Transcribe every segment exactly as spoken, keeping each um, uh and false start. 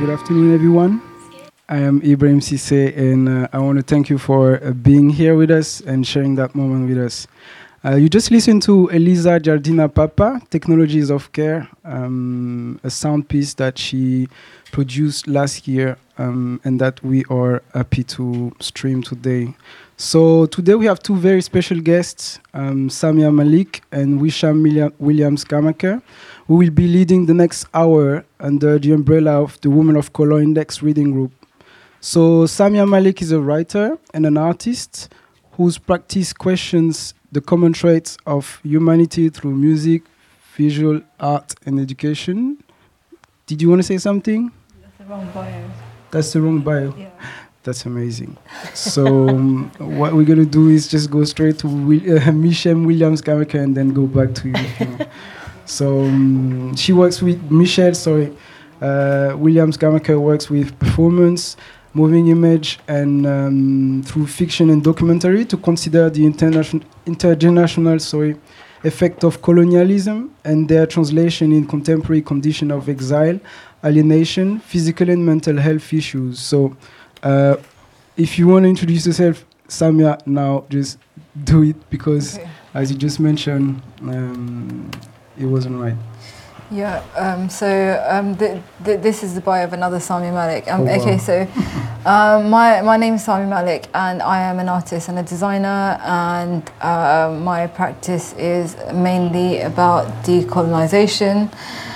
Good afternoon, everyone. I am Ibrahim Sisse, and uh, I want to thank you for uh, being here with us and sharing that moment with us. Uh, you just listened to Elisa Jardina Papa, Technologies of Care, um, a sound piece that she produced last year um, and that we are happy to stream today. So today we have two very special guests, um, Samia Malik and Wisham William- Williams Kamaker, who will be leading the next hour under the umbrella of the Women of Color Index Reading Group. So Samia Malik is a writer and an artist whose practice questions the common traits of humanity through music, visual art, and education. Did you want to say something? That's the wrong bio. That's the wrong bio. Yeah. That's amazing. So um, what we're going to do is just go straight to Will- uh, Michelle Williams Kamaker and then go back to you. If you know. So um, she works with Michelle, sorry. Uh, Williams Kamaker works with performance, moving image, and um, through fiction and documentary to consider the international, intergenerational sorry, effect of colonialism and their translation in contemporary condition of exile, alienation, physical and mental health issues. So uh, if you want to introduce yourself, Samia, now just do it because, Okay. as you just mentioned, um, it wasn't right. Yeah, um, so um, th- th- this is the bio of another Sami Malik. Um, Oh, wow. Okay, so um, my, my name is Sami Malik and I am an artist and a designer, and uh, my practice is mainly about decolonization,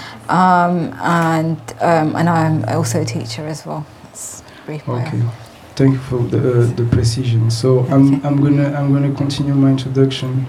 um, and, um, and I'm also a teacher as well. That's a brief bio. Okay, thank you for the uh, the precision. So I'm I'm gonna I'm gonna continue my introduction.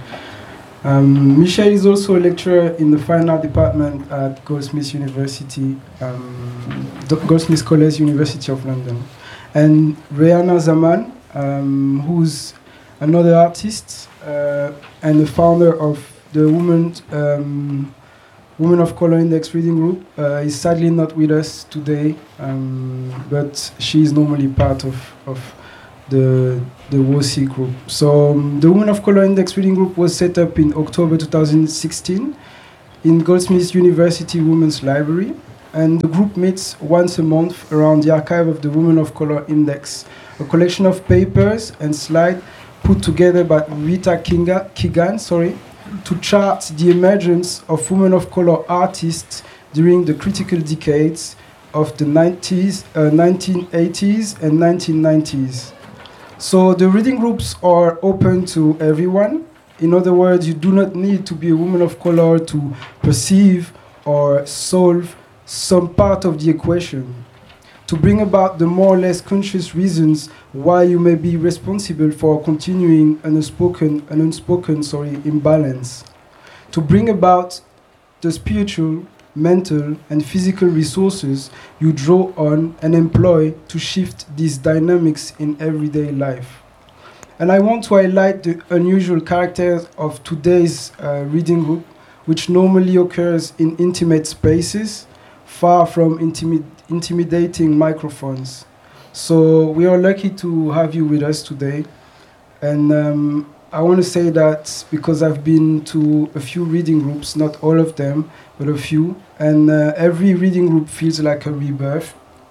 Um, Michelle is also a lecturer in the Fine Art Department at Goldsmiths University, um, the Goldsmiths College, University of London, and Rihanna Zaman, um, who's another artist uh, and the founder of the Women um, Women of Color Index Reading Group, uh, is sadly not with us today, um, but she is normally part of, of the the W O C group. So um, the Women of Color Index Reading Group was set up in October two thousand sixteen in Goldsmiths University Women's Library, and the group meets once a month around the archive of the Women of Color Index, a collection of papers and slides put together by Rita Kinga, Kigan, sorry, to chart the emergence of women of color artists during the critical decades of the nineties, uh, nineteen eighties and nineteen nineties. So the reading groups are open to everyone. In other words, you do not need to be a woman of color to perceive or solve some part of the equation, to bring about the more or less conscious reasons why you may be responsible for continuing an unspoken, an unspoken sorry, imbalance, to bring about the spiritual, mental, and physical resources you draw on and employ to shift these dynamics in everyday life. And I want to highlight the unusual characters of today's uh, reading group, which normally occurs in intimate spaces, far from intimi- intimidating microphones. So we are lucky to have you with us today. And um, I want to say that because I've been to a few reading groups, not all of them, but a few, and uh, every reading group feels like a rebirth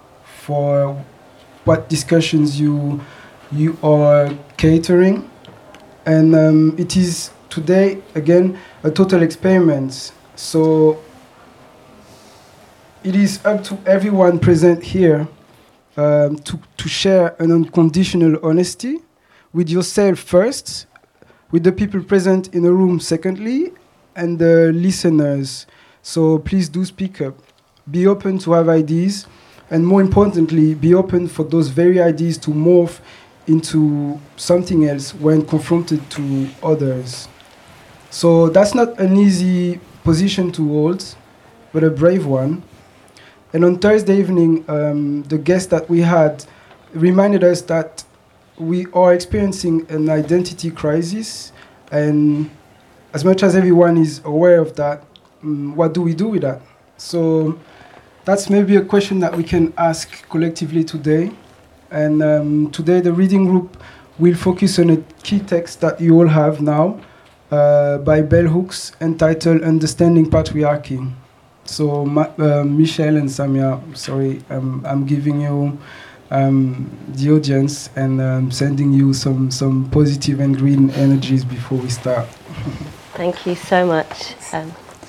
for what discussions you you are catering. And um, it is today, again, a total experiment. So it is up to everyone present here um, to, to share an unconditional honesty with yourself first, with the people present in the room secondly, and the listeners. So please do speak up. Be open to have ideas, and more importantly, be open for those very ideas to morph into something else when confronted to others. So that's not an easy position to hold, but a brave one. And on Thursday evening, um, the guest that we had reminded us that we are experiencing an identity crisis, and as much as everyone is aware of that, um, what do we do with that? So that's maybe a question that we can ask collectively today. And um, today the reading group will focus on a key text that you all have now uh, by Bell Hooks entitled Understanding Patriarchy. so Ma- uh, Michelle and Samia, sorry, um, I'm giving you um, the audience and um, sending you some, some positive and green energies before we start. Thank you so much. Um,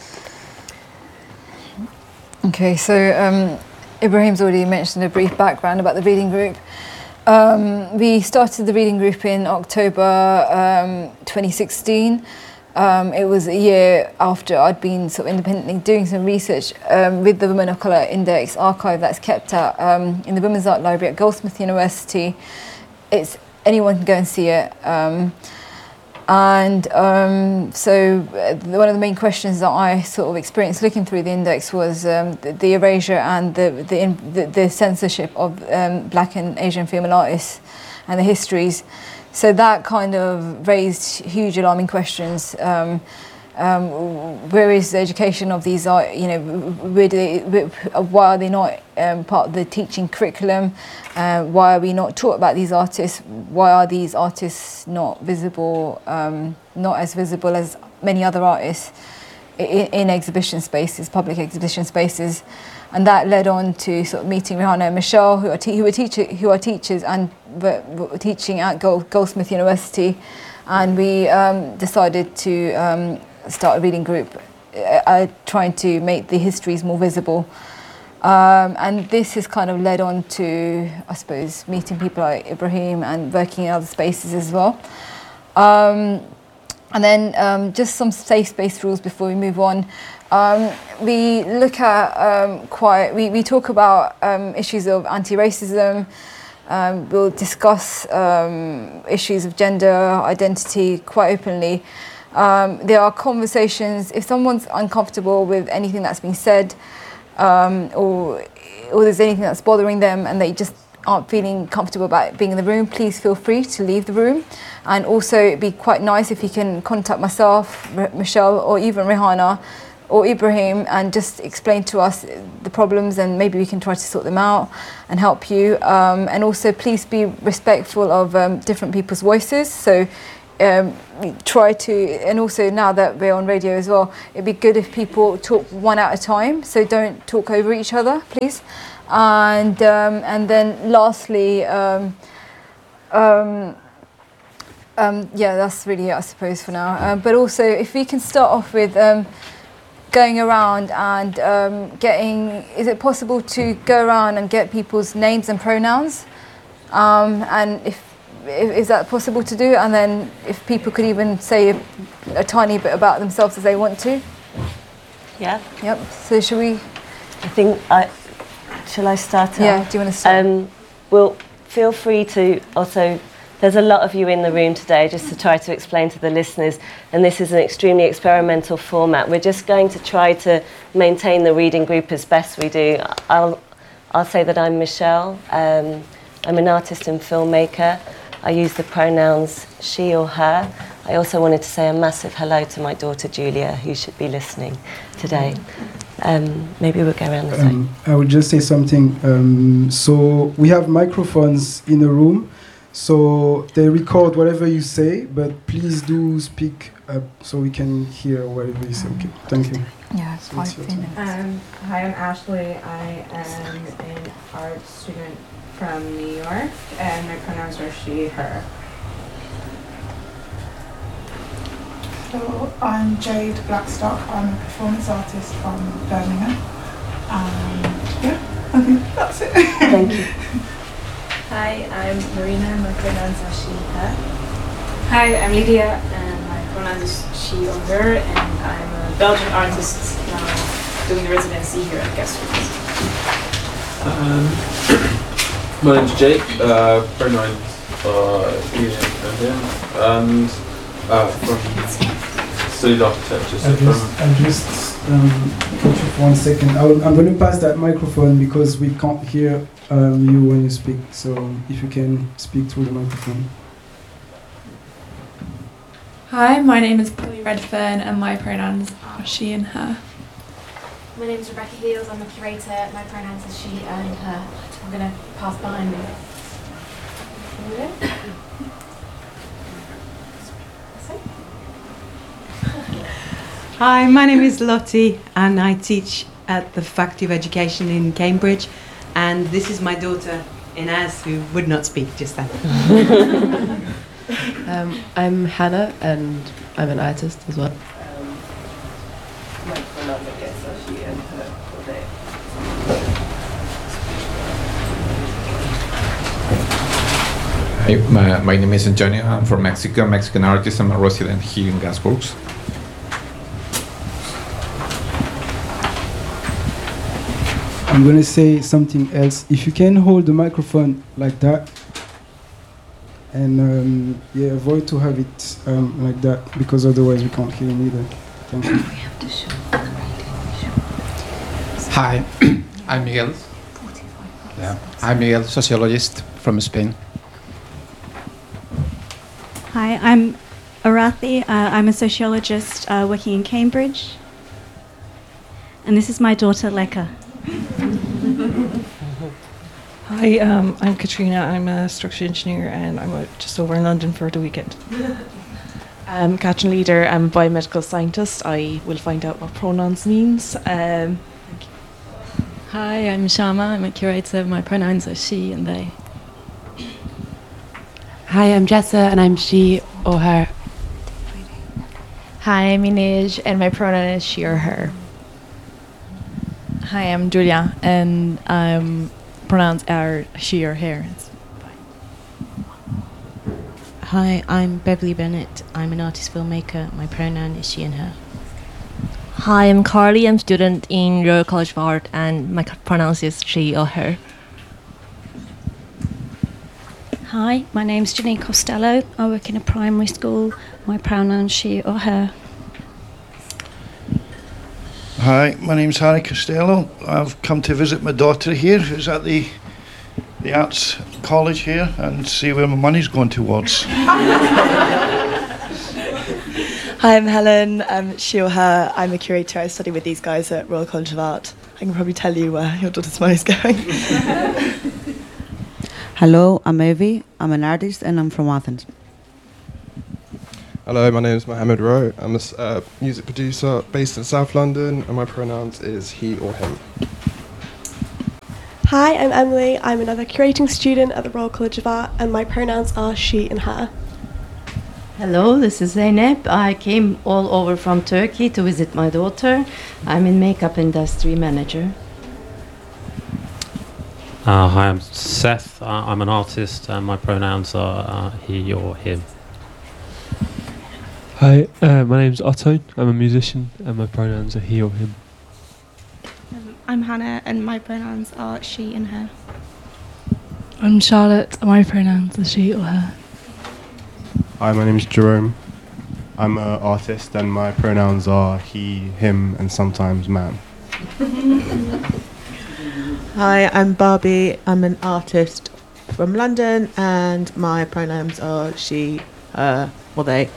Okay, so um, Ibrahim's already mentioned a brief background about the reading group. Um, we started the reading group in October um, twenty sixteen. Um, it was a year after I'd been sort of independently doing some research um, with the Women of Colour Index archive that's kept at um, in the Women's Art Library at Goldsmith University. It's anyone can go and see it. Um, And um, so uh, one of the main questions that I sort of experienced looking through the index was um, the, the erasure and the the, in, the, the censorship of um, Black and Asian female artists and the histories. So that kind of raised huge alarming questions. Um, um, where is the education of these art? You know, where do they, where, why are they not um, part of the teaching curriculum? Uh, why are we not taught about these artists? Why are these artists not visible, um, not as visible as many other artists in, in exhibition spaces, public exhibition spaces? And that led on to sort of meeting Rihanna and Michelle, who are te- who are teacher who are teachers and were, were teaching at Gold, Goldsmith University, and we um, decided to um, start a reading group, uh, trying to make the histories more visible. Um, and this has kind of led on to, I suppose, meeting people like Ibrahim and working in other spaces as well. Um, and then um, just some safe space rules before we move on. Um, we look at um, quite, we, we talk about um, issues of anti-racism. Um, we'll discuss um, issues of gender identity quite openly. Um, there are conversations, if someone's uncomfortable with anything that's been said, um, or, or there's anything that's bothering them and they just aren't feeling comfortable about being in the room, please feel free to leave the room. And also it'd be quite nice if you can contact myself, R- Michelle, or even Rihanna, or Ibrahim, and just explain to us the problems, and maybe we can try to sort them out and help you. Um, and also please be respectful of um, different people's voices. So um, try to, and also now that we're on radio as well, it'd be good if people talk one at a time, so don't talk over each other, please. And um, and then lastly, um, um, um, yeah, that's really it, I suppose, for now. Uh, but also, if we can start off with um, going around and um, getting, is it possible to go around and get people's names and pronouns? Um, and if, if is that possible to do? And then if people could even say a, a tiny bit about themselves as they want to. yeah. Yep. So should we? I think I. Shall I start? Yeah. off? Do you want to start? Um, well, feel free to also. There's a lot of you in the room today, just to try to explain to the listeners, and this is an extremely experimental format. We're just going to try to maintain the reading group as best we do. I'll, I'll say that I'm Michelle. Um, I'm an artist and filmmaker. I use the pronouns she or her. I also wanted to say a massive hello to my daughter Julia, who should be listening today. Um, maybe we'll go around this Um, way. I would just say something. Um, so we have microphones in the room, so they record whatever you say, but please do speak up so we can hear whatever you say. Okay, thank you. Yeah, it's So it's fine. your turn. Um, hi, I'm Ashley. I am an art student from New York, and my pronouns are she, her. So I'm Jade Blackstock. I'm a performance artist from Birmingham. And yeah, I think that's it. Thank you. Hi, I'm Marina. My pronouns are she, her. Hi, I'm Lydia, and my pronouns is she or her, and I'm a Belgian artist now doing a residency here at Gasford. Um, my name's Jake, uh, pronouns are he and him, and uh, from studied architecture, so I'll just, from I'll just um, put you for one second. I'll, I'm going to pass that microphone because we can't hear um, you when you speak. So if you can speak through the microphone. Hi, my name is Polly Redfern and my pronouns are she and her. My name is Rebecca Heels, I'm a curator. My pronouns are she and her. I'm going to pass behind me. Hi, my name is Lottie and I teach at the Faculty of Education in Cambridge, and this is my daughter Inez, who would not speak just then. um, I'm Hannah, and I'm an artist as well. Um, my pronouns, I guess, are she and her for they. Hi, my, my name is Antonio. I'm from Mexico, Mexican artist. I'm a resident here in Gasworks. I'm going to say something else. If you can hold the microphone like that, and um, yeah, avoid to have it um, like that, because otherwise we can't hear him either. Thank you. We have to show the radio. Hi, I'm Miguel. Yeah, I'm Miguel, sociologist from Spain. Hi, I'm Arathi. Uh, I'm a sociologist uh, working in Cambridge. And this is my daughter, Leka. Hi, um, I'm Katrina. I'm a structural engineer and I'm uh, just over in London for the weekend. I'm Katrin Leader. I'm a biomedical scientist. I will find out what pronouns means. Um, Hi, I'm Shama. I'm a curator. My pronouns are she and they. Hi, I'm Jessa and I'm she or her. Hi, I'm Inej and my pronoun is she or her. Hi, I'm Julia and um, pronouns are she or her. Hi, I'm Beverly Bennett. I'm an artist filmmaker. My pronoun is she and her. Hi, I'm Carly. I'm a student in Royal College of Art and my pronouns is she or her. Hi, my name's Janine Costello. I work in a primary school. My pronoun she or her. Hi, my name's Harry Costello. I've come to visit my daughter here, who's at the the Arts College here, and see where my money's going towards. Hi, I'm Helen. Um, she or her. I'm a curator. I study with these guys at Royal College of Art. I can probably tell you where your daughter's money's going. Hello, I'm Evie. I'm an artist and I'm from Athens. Hello, my name is Mohammed Rowe. I'm a uh, music producer based in South London and my pronouns is he or him. Hi, I'm Emily. I'm another curating student at the Royal College of Art and my pronouns are she and her. Hello, this is Zeynep. I came all over from Turkey to visit my daughter. I'm in makeup industry manager. Uh, hi, I'm Seth. Uh, I'm an artist and my pronouns are uh, he or him. Hi, uh, my name's Otto. I'm a musician and my pronouns are he or him. Um, I'm Hannah and my pronouns are she and her. I'm Charlotte. My pronouns are she or her. Hi, my name is Jerome. I'm an artist and my pronouns are he, him and sometimes man. Hi, I'm Barbie. I'm an artist from London and my pronouns are she, her or they.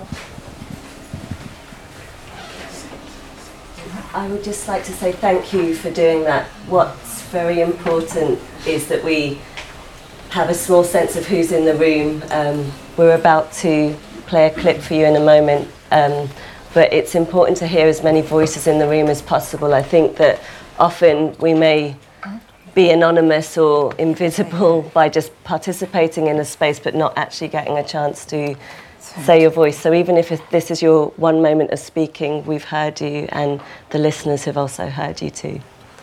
I would just like to say thank you for doing that. What's very important is that we have a small sense of who's in the room. Um, we're about to play a clip for you in a moment, um, but it's important to hear as many voices in the room as possible. I think that often we may be anonymous or invisible by just participating in a space but not actually getting a chance to say your voice. So even if this is your one moment of speaking, we've heard you and the listeners have also heard you too.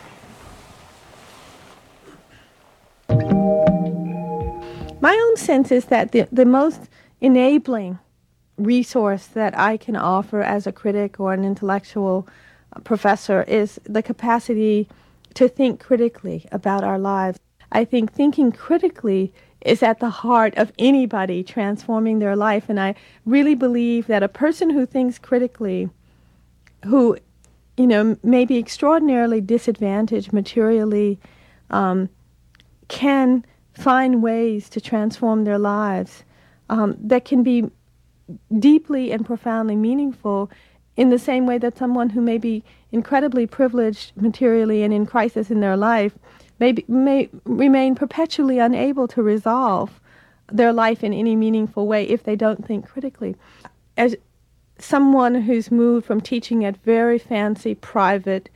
My own sense is that the, the most enabling resource that I can offer as a critic or an intellectual professor is the capacity to think critically about our lives. I think thinking critically is at the heart of anybody transforming their life, and I really believe that a person who thinks critically, who, you know, may be extraordinarily disadvantaged materially, um, can find ways to transform their lives um, that can be deeply and profoundly meaningful in the same way that someone who may be incredibly privileged materially and in crisis in their life may, be, may remain perpetually unable to resolve their life in any meaningful way if they don't think critically. As someone who's moved from teaching at very fancy private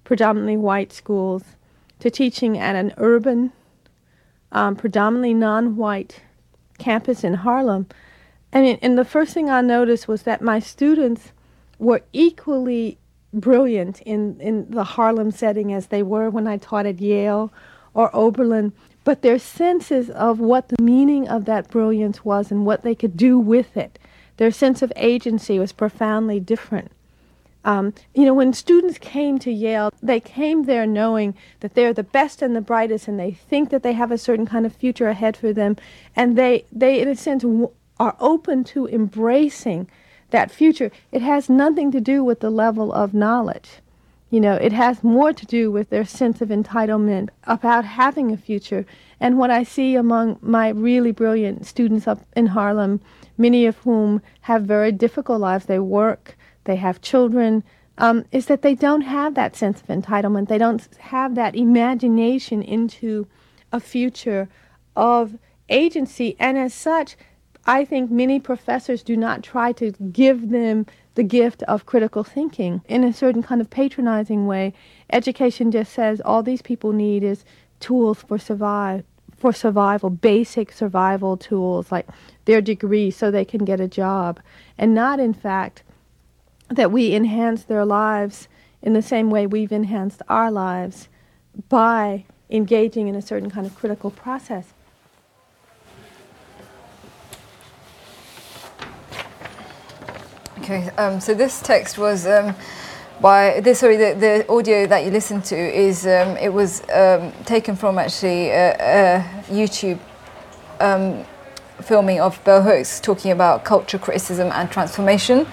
predominantly white schools to teaching at an urban, um, predominantly non-white campus in Harlem. And, it, and the first thing I noticed was that my students were equally brilliant in, in the Harlem setting as they were when I taught at Yale or Oberlin, but their senses of what the meaning of that brilliance was and what they could do with it, their sense of agency was profoundly different. Um, you know, when students came to Yale, they came there knowing that they're the best and the brightest, and they think that they have a certain kind of future ahead for them, and they, they in a sense, w- are open to embracing that future. It has nothing to do with the level of knowledge. You know, it has more to do with their sense of entitlement about having a future. And what I see among my really brilliant students up in Harlem, many of whom have very difficult lives, they work, they have children, um, is that they don't have that sense of entitlement. They don't have that imagination into a future of agency. And as such, I think many professors do not try to give them the gift of critical thinking in a certain kind of patronizing way. Education just says all these people need is tools for survive, for survival, basic survival tools like their degree so they can get a job, and not in fact that we enhance their lives in the same way we've enhanced our lives by engaging in a certain kind of critical process. Okay, um, so this text was um, by this. Sorry, the, the audio that you listened to is um, it was um, taken from actually a, a YouTube um, filming of Bell Hooks talking about culture criticism and transformation.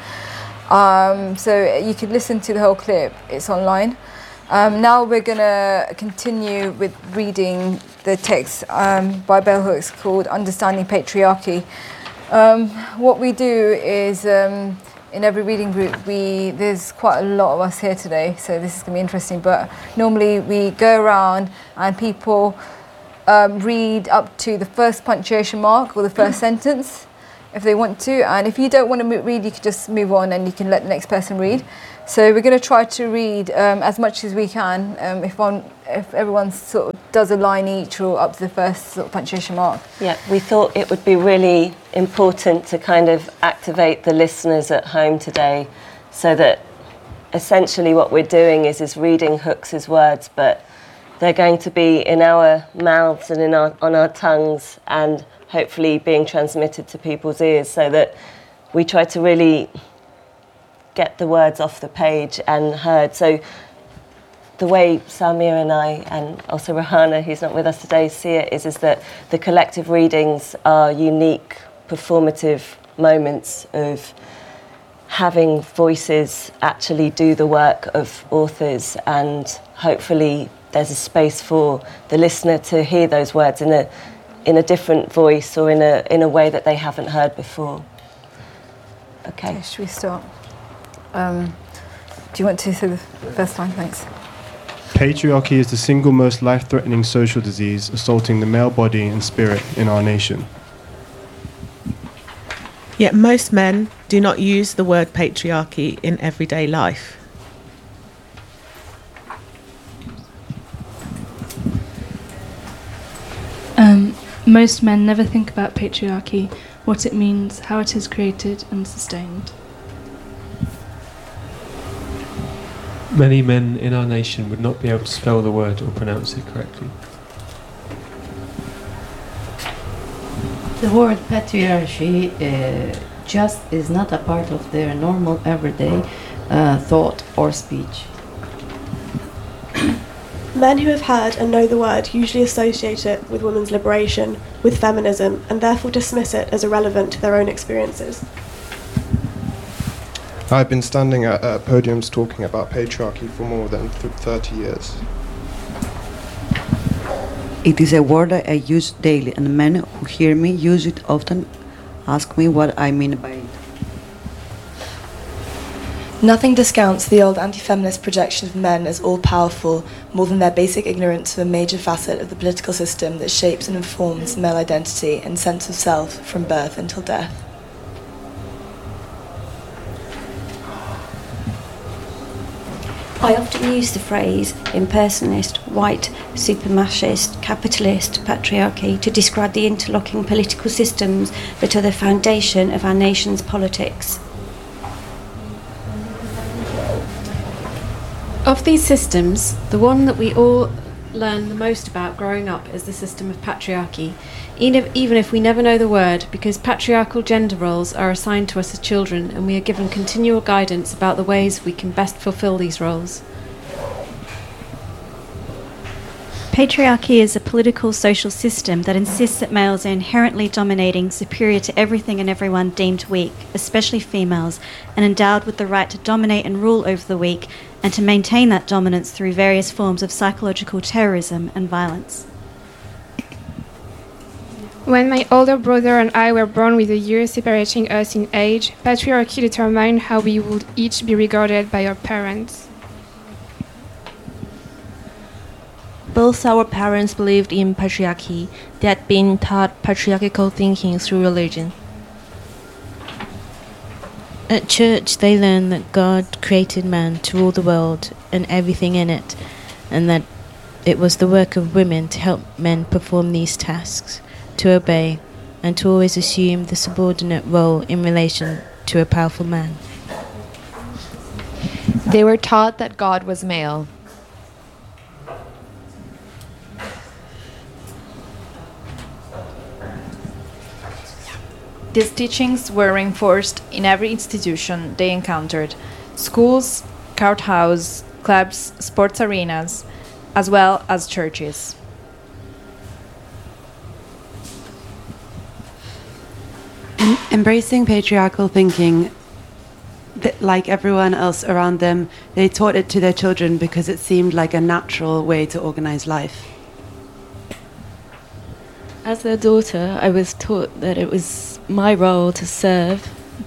Um, so you could listen to the whole clip. It's online. Um, now we're gonna continue with reading the text um, by Bell Hooks called "Understanding Patriarchy." Um, what we do is. Um, In every reading group, we there's quite a lot of us here today, so this is going to be interesting. But normally we go around and people um, read up to the first punctuation mark or the first sentence, if they want to. And if you don't want to mo- read, you can just move on and you can let the next person read. So we're going to try to read um, as much as we can. Um, if one, if everyone sort of does a line each or up to the first sort of punctuation mark. Yeah, we thought it would be really important to kind of activate the listeners at home today, so that essentially what we're doing is is reading Hooks's words, but they're going to be in our mouths and in our on our tongues, and hopefully being transmitted to people's ears, so that we try to really get the words off the page and heard. So the way Samir and I, and also Rahana, who's not with us today, see it is, is that the collective readings are unique, performative moments of having voices actually do the work of authors, and hopefully there's a space for the listener to hear those words in a in a different voice or in a in a way that they haven't heard before. Okay, okay, should we start? Um, do you want to say the first line? Thanks. Patriarchy is the single most life-threatening social disease assaulting the male body and spirit in our nation. Yet most men do not use the word patriarchy in everyday life. Um, most men never think about patriarchy, what it means, how it is created and sustained. Many men in our nation would not be able to spell the word or pronounce it correctly. The word patriarchy uh, just is not a part of their normal everyday uh, thought or speech. Men who have heard and know the word usually associate it with women's liberation, with feminism, and therefore dismiss it as irrelevant to their own experiences. I've been standing at uh, podiums talking about patriarchy for more than th- thirty years. It is a word I use daily, and men who hear me use it often ask me what I mean by it. Nothing discounts the old anti-feminist projection of men as all-powerful more than their basic ignorance of a major facet of the political system that shapes and informs male identity and sense of self from birth until death. I often use the phrase impersonalist, white, supremacist, capitalist, patriarchy to describe the interlocking political systems that are the foundation of our nation's politics. Of these systems, the one that we all learn the most about growing up is the system of patriarchy, even if we never know the word, because patriarchal gender roles are assigned to us as children and we are given continual guidance about the ways we can best fulfill these roles. Patriarchy is a political social system that insists that males are inherently dominating, superior to everything and everyone deemed weak, especially females, and endowed with the right to dominate and rule over the weak, and to maintain that dominance through various forms of psychological terrorism and violence. When my older brother and I were born with a year separating us in age, patriarchy determined how we would each be regarded by our parents. Both our parents believed in patriarchy. They had been taught patriarchal thinking through religion. At church, they learned that God created man to rule the world and everything in it, and that it was the work of women to help men perform these tasks, to obey, and to always assume the subordinate role in relation to a powerful man. They were taught that God was male. These teachings were reinforced in every institution they encountered: schools, courthouses, clubs, sports arenas, as well as churches. Em- embracing patriarchal thinking, th- like everyone else around them, they taught it to their children because it seemed like a natural way to organize life. As their daughter, I was taught that it was my role to serve.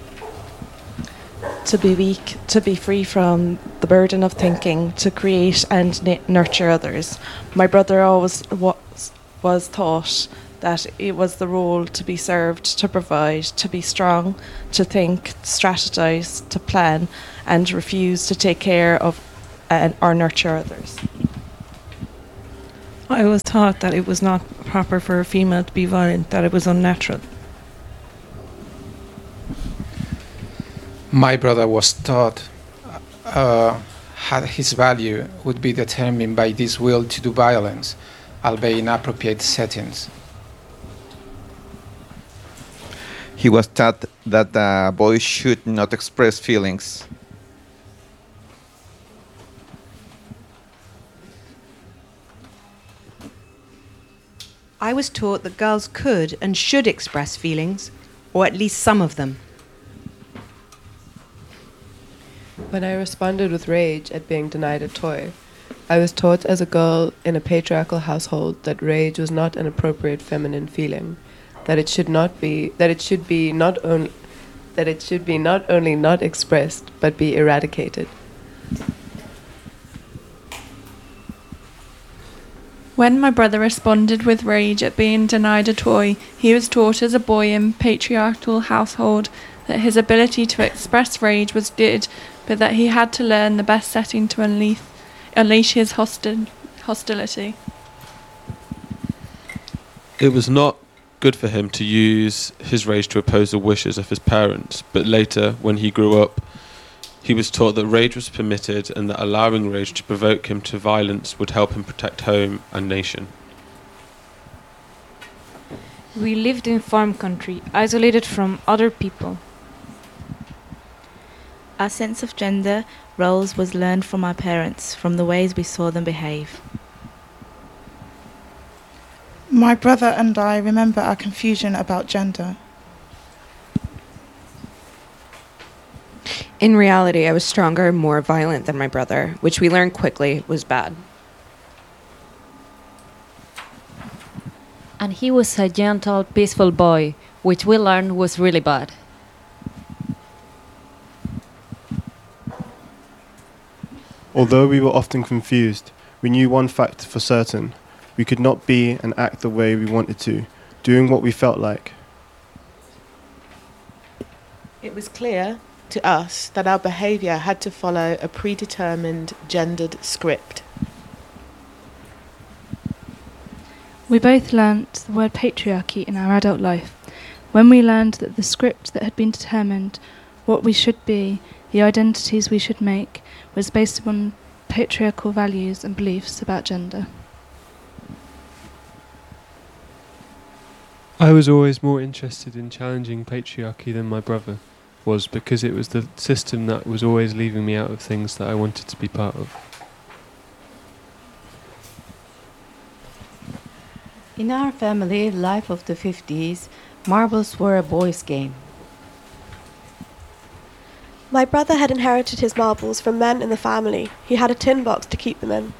To be weak, to be free from the burden of thinking, to create and n- nurture others. My brother always was, was taught that it was the role to be served, to provide, to be strong, to think, strategize, to plan, and refuse to take care of uh, or nurture others. I was taught that it was not proper for a female to be violent, that it was unnatural. My brother was taught uh, how his value would be determined by this will to do violence, albeit in appropriate settings. He was taught that uh, boys should not express feelings. I was taught that girls could and should express feelings, or at least some of them. When I responded with rage at being denied a toy, I was taught as a girl in a patriarchal household that rage was not an appropriate feminine feeling, that it should not be that it should be not only that it should be not only not expressed but be eradicated. When my brother responded with rage at being denied a toy, he was taught as a boy in a patriarchal household that his ability to express rage was good, but that he had to learn the best setting to unleash, unleash his hostil- hostility. It was not good for him to use his rage to oppose the wishes of his parents, but later, when he grew up, he was taught that rage was permitted and that allowing rage to provoke him to violence would help him protect home and nation. We lived in farm country, isolated from other people. Our sense of gender roles was learned from our parents, from the ways we saw them behave. My brother and I remember our confusion about gender. In reality, I was stronger and more violent than my brother, which we learned quickly was bad. And he was a gentle, peaceful boy, which we learned was really bad. Although we were often confused, we knew one fact for certain. We could not be and act the way we wanted to, doing what we felt like. It was clear to us that our behaviour had to follow a predetermined gendered script. We both learnt the word patriarchy in our adult life. When we learned that the script that had been determined, what we should be, the identities we should make, was based upon patriarchal values and beliefs about gender. I was always more interested in challenging patriarchy than my brother was, because it was the system that was always leaving me out of things that I wanted to be part of. In our family life of the fifties, marbles were a boys' game. My brother had inherited his marbles from men in the family. He had a tin box to keep them in.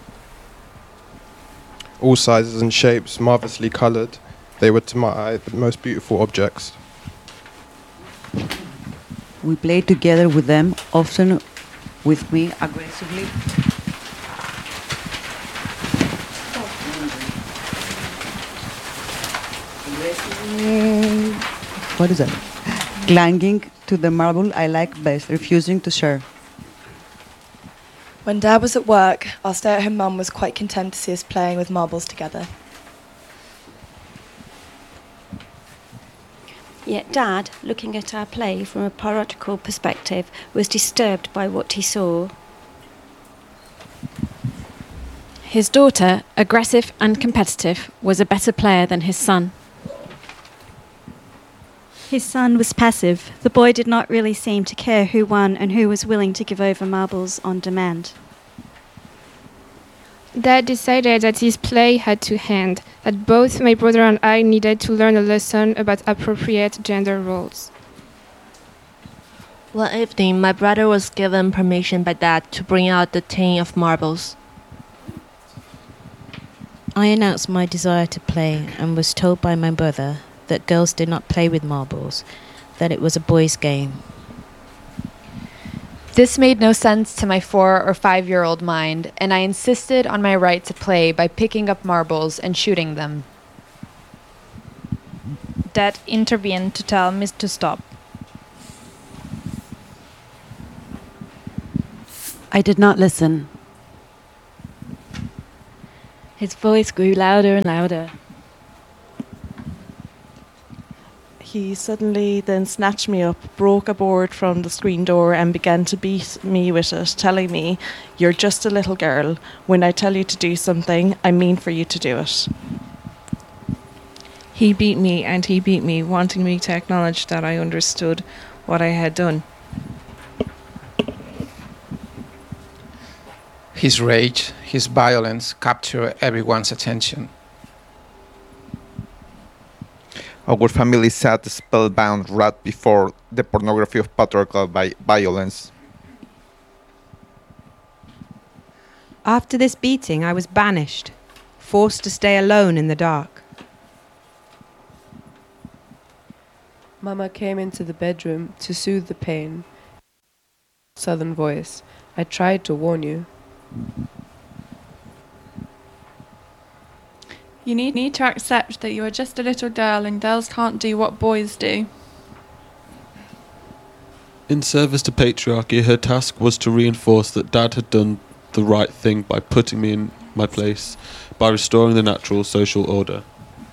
All sizes and shapes, marvellously coloured. They were to my eye the most beautiful objects. We played together with them, often with me aggressively. What is that? Clanging to the marble I like best, refusing to share. When Dad was at work, our stay-at-home mum was quite content to see us playing with marbles together. Yet Dad, looking at our play from a parodical perspective, was disturbed by what he saw. His daughter, aggressive and competitive, was a better player than his son. His son was passive. The boy did not really seem to care who won and who was willing to give over marbles on demand. Dad decided that his play had to end, that both my brother and I needed to learn a lesson about appropriate gender roles. One evening, my brother was given permission by Dad to bring out the tin of marbles. I announced my desire to play and was told by my brother that girls did not play with marbles, that it was a boys' game. This made no sense to my four or five-year-old mind, and I insisted on my right to play by picking up marbles and shooting them. Dad intervened to tell me to stop. I did not listen. His voice grew louder and louder. He suddenly then snatched me up, broke a board from the screen door and began to beat me with it, telling me, "You're just a little girl. When I tell you to do something, I mean for you to do it." He beat me and he beat me, wanting me to acknowledge that I understood what I had done. His rage, his violence captured everyone's attention. Our family sat spellbound right before the pornography of patriarchal vi- violence. After this beating, I was banished, forced to stay alone in the dark. Mama came into the bedroom to soothe the pain. Southern voice, I tried to warn you. You need, need to accept that you are just a little girl and girls can't do what boys do. In service to patriarchy, her task was to reinforce that Dad had done the right thing by putting me in my place, by restoring the natural social order.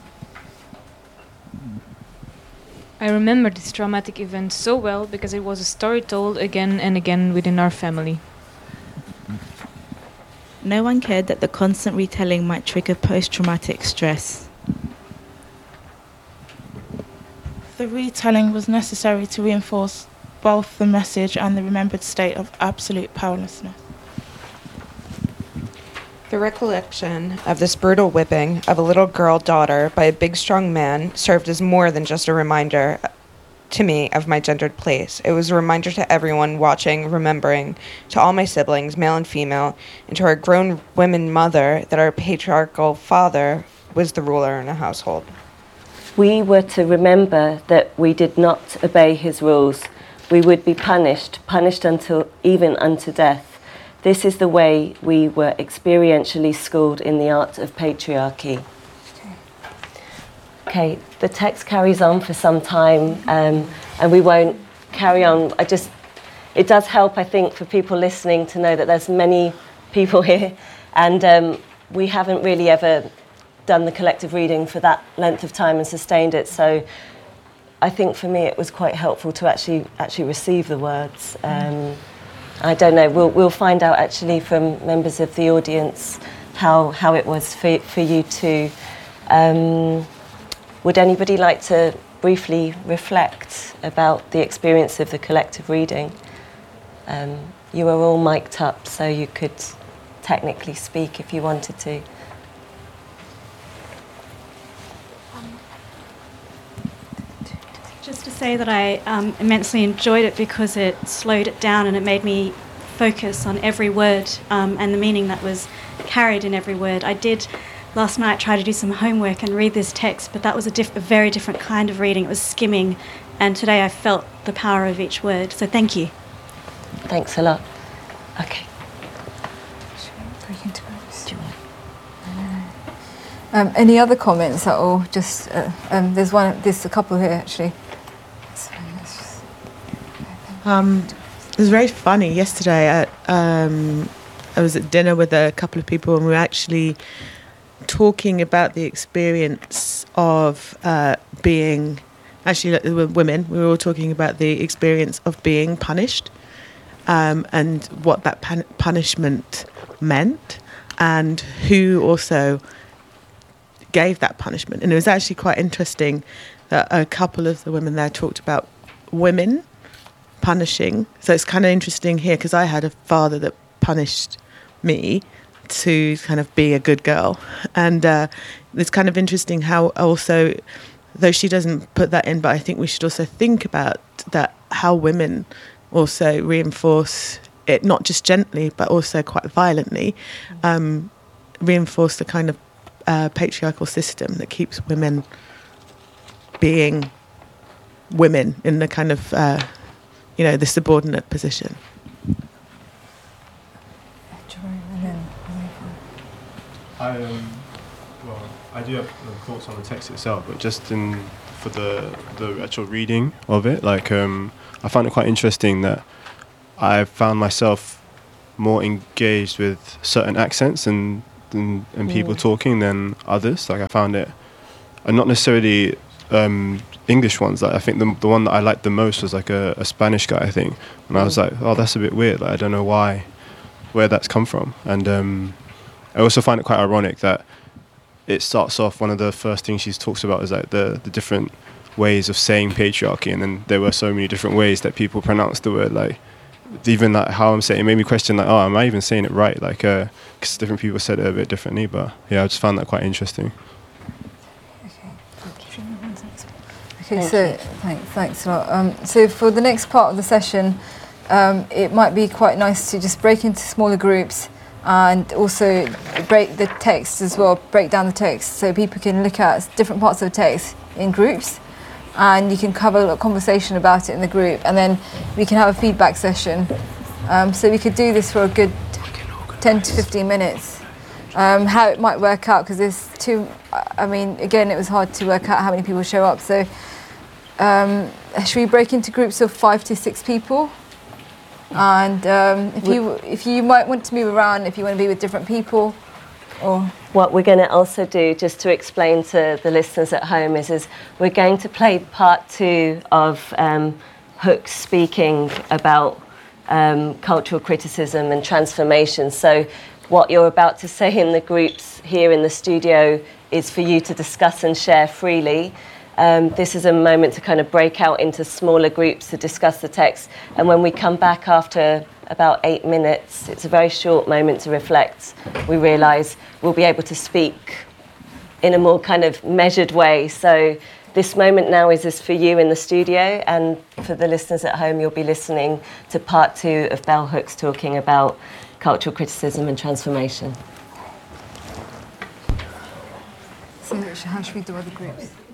I remember this traumatic event so well because it was a story told again and again within our family. No one cared that the constant retelling might trigger post-traumatic stress. The retelling was necessary to reinforce both the message and the remembered state of absolute powerlessness. The recollection of this brutal whipping of a little girl daughter by a big strong man served as more than just a reminder to me of my gendered place. It was a reminder to everyone watching, remembering, to all my siblings, male and female, and to our grown women mother, that our patriarchal father was the ruler in a household. We were to remember that we did not obey his rules. We would be punished, punished until even unto death. This is the way we were experientially schooled in the art of patriarchy. Okay, the text carries on for some time, um, and we won't carry on. I just it does help, I think, for people listening to know that there's many people here, and um, we haven't really ever done the collective reading for that length of time and sustained it. So I think for me it was quite helpful to actually actually receive the words. Um, I don't know. We'll we'll find out actually from members of the audience how how it was for for you too. Um, would anybody like to briefly reflect about the experience of the collective reading? Um, you were all mic'd up, so you could technically speak if you wanted to. Just to say that I um, immensely enjoyed it because it slowed it down and it made me focus on every word um, and the meaning that was carried in every word. I did last night try to do some homework and read this text, but that was a, diff- a very different kind of reading. It was skimming, and today I felt the power of each word. So thank you. Thanks a lot. Okay. Um, any other comments at all? Just uh, um, there's one. There's a couple here actually. Um, it was very funny yesterday. At, um, I was at dinner with a couple of people, and we were actually talking about the experience of uh, being. Actually, there were women. We were all talking about the experience of being punished, um, and what that pan- punishment meant, and who also gave that punishment. And it was actually quite interesting that a couple of the women there talked about women punishing. So it's kind of interesting here because I had a father that punished me to kind of be a good girl. And uh, it's kind of interesting how also, though she doesn't put that in, but I think we should also think about that, how women also reinforce it, not just gently, but also quite violently, um, reinforce the kind of uh, patriarchal system that keeps women being women in the kind of, uh, you know, the subordinate position. I um, well, I do have uh, thoughts on the text itself, but just in for the the actual reading of it, like um, I found it quite interesting that I found myself more engaged with certain accents and and, and people Mm. talking than others. Like I found it, and not necessarily um, English ones. Like I think the the one that I liked the most was like a, a Spanish guy, I think, and I was Mm. like, oh, that's a bit weird. Like I don't know why, where that's come from, and. Um, I also find it quite ironic that it starts off, one of the first things she talks about is like the, the different ways of saying patriarchy, and then there were so many different ways that people pronounce the word, like even like how I'm saying it made me question like, oh, am I even saying it right? Like, uh, because different people said it a bit differently, but yeah, I just found that quite interesting. Okay, so thanks, thanks a lot. Um, so for the next part of the session, um, it might be quite nice to just break into smaller groups and also break the text as well, break down the text so people can look at different parts of the text in groups, and you can cover a conversation about it in the group, and then we can have a feedback session. Um, so we could do this for a good ten to fifteen minutes. Um, how it might work out, because there's two, I mean, again, it was hard to work out how many people show up. So um, should we break into groups of five to six people? And um, if you if you might want to move around, if you want to be with different people, or what we're going to also do, just to explain to the listeners at home, is is we're going to play part two of um, Hook's speaking about um, cultural criticism and transformation. So what you're about to say in the groups here in the studio is for you to discuss and share freely. Um, this is a moment to kind of break out into smaller groups to discuss the text. And when we come back after about eight minutes, it's a very short moment to reflect, we realise we'll be able to speak in a more kind of measured way. So this moment now is, is for you in the studio, and for the listeners at home, you'll be listening to part two of Bell Hooks talking about cultural criticism and transformation. So how should we do other groups?